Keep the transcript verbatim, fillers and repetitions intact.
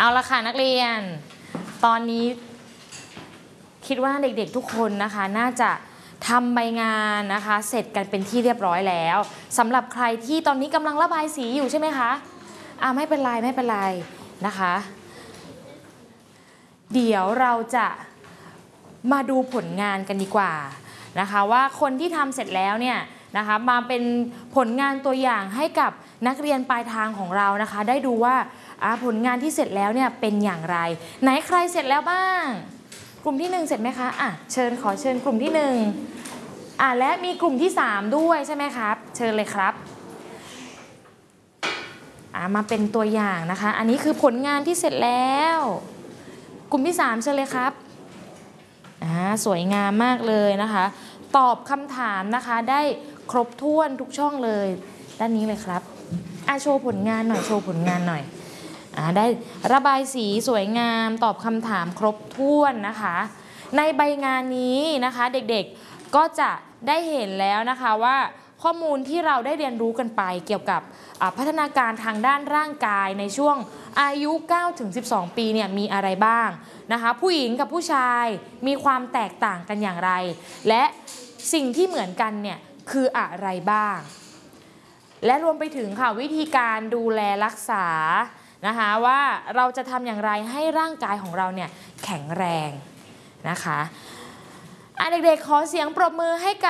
เอาละค่ะนักเรียนตอนนี้คิดว่าเด็กๆทุกคนนะคะน่าจะทำใบงานนะคะเสร็จกันเป็นที่เรียบร้อยแล้วสำหรับใครที่ตอนนี้กำลังระบายสีอยู่ใช่ไหมคะอ่าไม่เป็นไรไม่เป็นไรนะคะเดี๋ยวเราจะมาดูผลงานกันดีกว่านะคะว่าคนที่ทำเสร็จแล้วเนี่ยนะคะมาเป็นผลงานตัวอย่างให้กับนักเรียนปลายทางของเรานะคะได้ดูว่าผลงานที่เสร็จแล้วเนี่ยเป็นอย่างไรไหนใครเสร็จแล้วบ้างกลุ่มที่หนึ่งเสร็จไหมคะอ่ะเชิญขอเชิญกลุ่มที่หนึ่งอ่ะและมีกลุ่มที่สามด้วยใช่ไหมครับเชิญเลยครับอ่ะมาเป็นตัวอย่างนะคะอันนี้คือผลงานที่เสร็จแล้วกลุ่มที่สามเชิญเลยครับอ่าสวยงามมากเลยนะคะตอบคำถามนะคะได้ครบถ้วนทุกช่องเลยด้านนี้เลยครับอ่ะโชว์ผลงานหน่อยโชว์ผลงานหน่อยอ่าได้ระบายสีสวยงามตอบคำถามครบถ้วนนะคะในใบงานนี้นะคะเด็กๆก็จะได้เห็นแล้วนะคะว่าข้อมูลที่เราได้เรียนรู้กันไปเกี่ยวกับพัฒนาการทางด้านร่างกายในช่วงอายุ เก้าถึงสิบสอง ปีเนี่ยมีอะไรบ้างนะคะผู้หญิงกับผู้ชายมีความแตกต่างกันอย่างไรและสิ่งที่เหมือนกันเนี่ยคืออะไรบ้างและรวมไปถึงค่ะวิธีการดูแลรักษานะคะว่าเราจะทำอย่างไรให้ร่างกายของเราเนี่ยแข็งแรงนะคะอ่ะเด็กๆขอเสียงปรบมือให้กับ